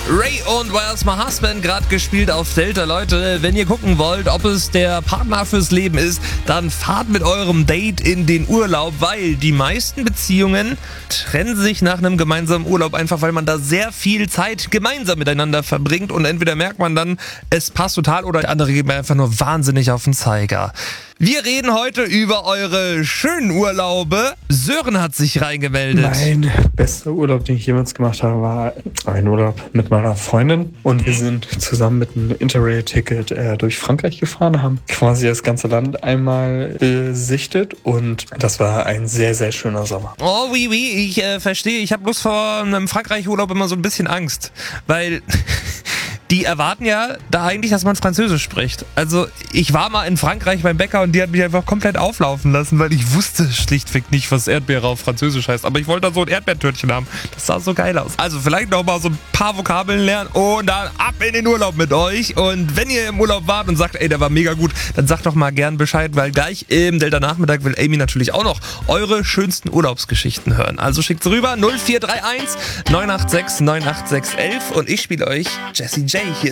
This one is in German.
Ray und Where's My Husband, gerade gespielt auf Delta. Leute, wenn ihr gucken wollt, ob es der Partner fürs Leben ist, dann fahrt mit eurem Date in den Urlaub, weil die meisten Beziehungen trennen sich nach einem gemeinsamen Urlaub einfach, weil man da sehr viel Zeit gemeinsam miteinander verbringt und entweder merkt man dann, es passt total oder der andere geht mir einfach nur wahnsinnig auf den Zeiger. Wir reden heute über eure schönen Urlaube. Sören hat sich reingemeldet. Mein bester Urlaub, den ich jemals gemacht habe, war ein Urlaub mit meiner Freundin. Und wir sind zusammen mit einem Interrail-Ticket durch Frankreich gefahren, haben quasi das ganze Land einmal besichtet. Und das war ein sehr, sehr schöner Sommer. Oh, oui, ich verstehe. Ich habe bloß vor einem Frankreich-Urlaub immer so ein bisschen Angst. Weil die erwarten ja da eigentlich, dass man Französisch spricht. Also ich war mal in Frankreich beim Bäcker und die hat mich einfach komplett auflaufen lassen, weil ich wusste schlichtweg nicht, was Erdbeere auf Französisch heißt. Aber ich wollte da so ein Erdbeertörtchen haben. Das sah so geil aus. Also vielleicht noch mal so ein paar Vokabeln lernen und dann ab in den Urlaub mit euch. Und wenn ihr im Urlaub wart und sagt, ey, der war mega gut, dann sagt doch mal gern Bescheid, weil gleich im Delta-Nachmittag will Amy natürlich auch noch eure schönsten Urlaubsgeschichten hören. Also schickt's rüber 0431 986 986 11 und ich spiele euch Jessie J hier.